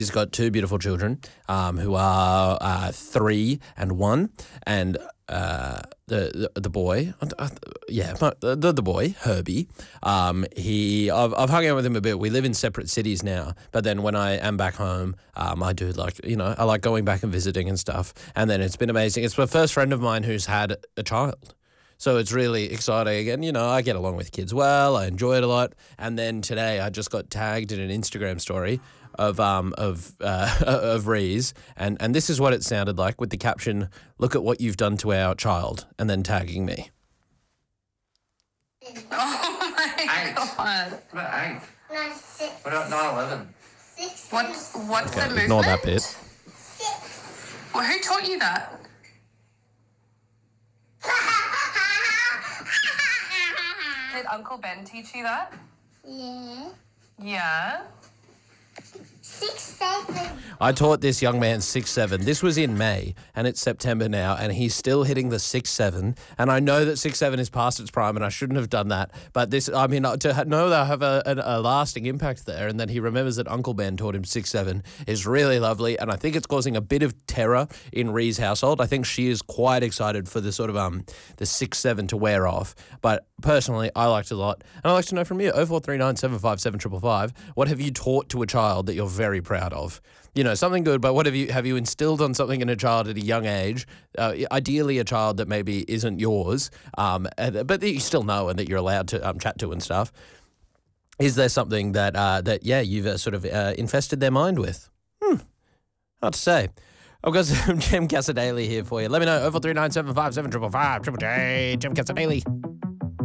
He's got two beautiful children who are 3 and 1, and the boy, the boy Herbie. I've hung out with him a bit. We live in separate cities now, but then when I am back home, I do I like going back and visiting and stuff. And then it's been amazing. It's the first friend of mine who's had a child. So it's really exciting, and I get along with kids well. I enjoy it a lot. And then today, I just got tagged in an Instagram story of Reese, and this is what it sounded like with the caption: "Look at what you've done to our child," and then tagging me. Oh my god! What about 8? No, 6. What about 9, 11? 6. What's the movement? Ignore that bit. 6. Well, who taught you that? Did Uncle Ben teach you that? Yeah. Yeah. 6, 7. I taught this young man 6'7". This was in May, and it's September now, and he's still hitting the 6'7". And I know that 6'7" is past its prime, and I shouldn't have done that. But to know that I have a lasting impact there, and then he remembers that Uncle Ben taught him 6'7" is really lovely, and I think it's causing a bit of terror in Ree's household. I think she is quite excited for the sort of the 6'7" to wear off. But personally, I liked it a lot, and I'd like to know from you: 0439 757 555. What have you taught to a child that you're very proud of? Something good, but what have you instilled on something in a child at a young age? Ideally, a child that maybe isn't yours, but that you still know and that you're allowed to chat to and stuff. Is there something that you've sort of infested their mind with? Hard to say. I've got some Jem Casadaley here for you. Let me know. 0439 757 555. Jem Casadaley.